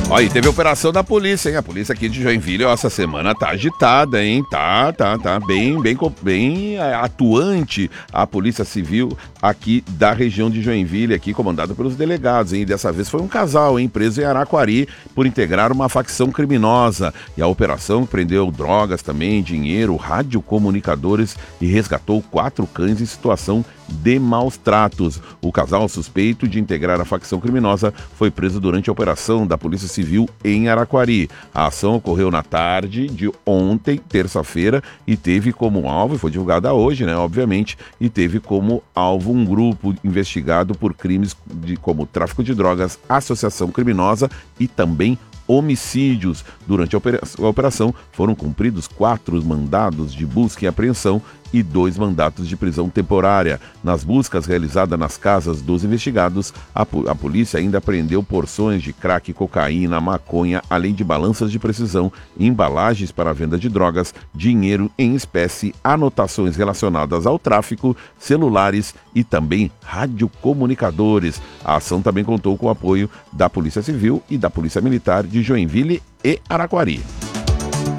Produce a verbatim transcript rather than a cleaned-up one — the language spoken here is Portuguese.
Ó, e teve operação da polícia, hein? A polícia aqui de Joinville, ó, essa semana tá agitada, hein? Tá, tá, tá bem, bem, bem atuante a Polícia Civil aqui da região de Joinville, aqui comandada pelos delegados, hein? E dessa vez foi um casal, hein? Preso em Araquari por integrar uma facção criminosa. E a operação prendeu drogas também, dinheiro, radiocomunicadores e resgatou quatro cães em situação de maus tratos. O casal suspeito de integrar a facção criminosa foi preso durante a operação da Polícia Civil em Araquari. A ação ocorreu na tarde de ontem, terça-feira, e teve como alvo, foi divulgada hoje, né, obviamente, e teve como alvo um grupo investigado por crimes de, como tráfico de drogas, associação criminosa e também homicídios. Durante a operação foram cumpridos quatro mandados de busca e apreensão e dois mandatos de prisão temporária. Nas buscas realizadas nas casas dos investigados, a, a polícia ainda apreendeu porções de crack, cocaína, maconha, além de balanças de precisão, embalagens para a venda de drogas, dinheiro em espécie, anotações relacionadas ao tráfico, celulares e também radiocomunicadores. A ação também contou com o apoio da Polícia Civil e da Polícia Militar de Joinville e Araquari.